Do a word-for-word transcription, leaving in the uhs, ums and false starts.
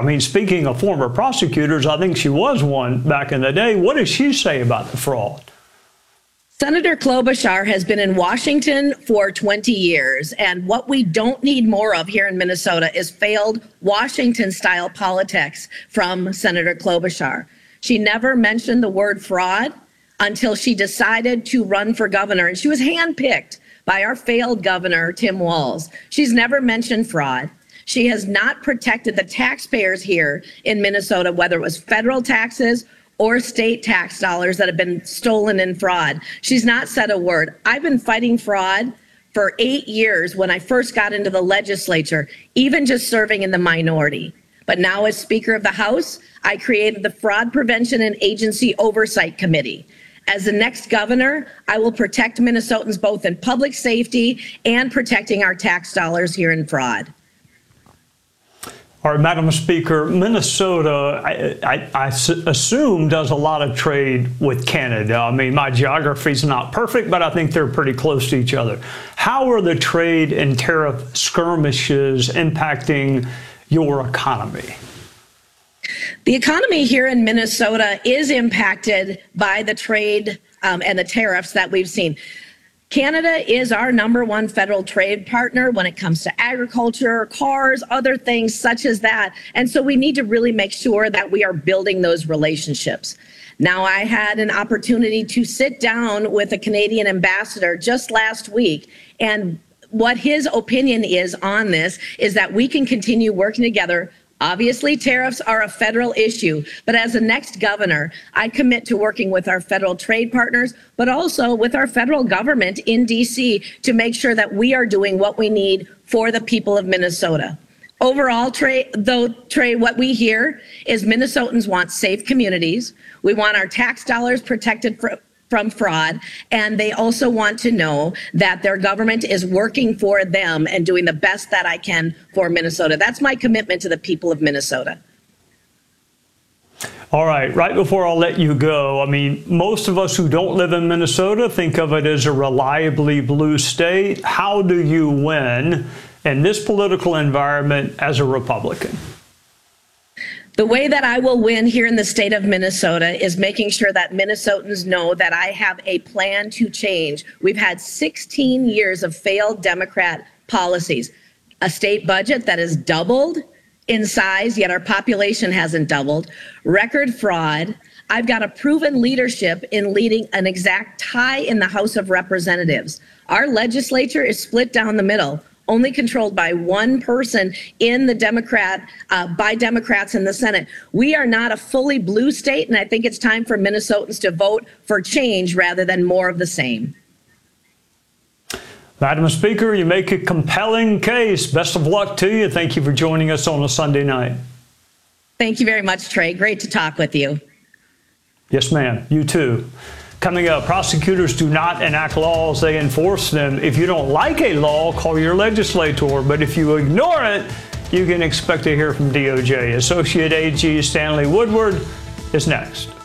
mean, speaking of former prosecutors, I think she was one back in the day. What does she say about the fraud? Senator Klobuchar has been in Washington for twenty years, and what we don't need more of here in Minnesota is failed Washington-style politics from Senator Klobuchar. She never mentioned the word fraud until she decided to run for governor, and she was handpicked by our failed governor, Tim Walz. She's never mentioned fraud. She has not protected the taxpayers here in Minnesota, whether it was federal taxes or state tax dollars that have been stolen in fraud. She's not said a word. I've been fighting fraud for eight years when I first got into the legislature, even just serving in the minority. But now as Speaker of the House, I created the Fraud Prevention and Agency Oversight Committee. As the next governor, I will protect Minnesotans both in public safety and protecting our tax dollars here in fraud. All right, Madam Speaker, Minnesota, I, I, I assume, does a lot of trade with Canada. I mean, my geography is not perfect, but I think they're pretty close to each other. How are the trade and tariff skirmishes impacting your economy? The economy here in Minnesota is impacted by the trade um, and the tariffs that we've seen. Canada is our number one federal trade partner when it comes to agriculture, cars, other things such as that. And so we need to really make sure that we are building those relationships. Now, I had an opportunity to sit down with a Canadian ambassador just last week, and what his opinion is on this is that we can continue working together. Obviously, tariffs are a federal issue, but as the next governor, I commit to working with our federal trade partners, but also with our federal government in D C to make sure that we are doing what we need for the people of Minnesota. Overall, Trey, though, Trey, what we hear is Minnesotans want safe communities. We want our tax dollars protected for, from fraud, and they also want to know that their government is working for them and doing the best that I can for Minnesota. That's my commitment to the people of Minnesota. All right, right before I'll let you go, I mean, most of us who don't live in Minnesota think of it as a reliably blue state. How do you win in this political environment as a Republican? The way that I will win here in the state of Minnesota is making sure that Minnesotans know that I have a plan to change. We've had sixteen years of failed Democrat policies, a state budget that has doubled in size, yet our population hasn't doubled, record fraud. I've got a proven leadership in leading an exact tie in the House of Representatives. Our legislature is split down the middle, only controlled by one person in the Democrat, uh, by Democrats in the Senate. We are not a fully blue state, and I think it's time for Minnesotans to vote for change rather than more of the same. Madam Speaker, you make a compelling case. Best of luck to you. Thank you for joining us on a Sunday night. Thank you very much, Trey. Great to talk with you. Yes, ma'am. You too. Coming up, prosecutors do not enact laws, they enforce them. If you don't like a law, call your legislator. But if you ignore it, you can expect to hear from D O J. Associate A G Stanley Woodward is next.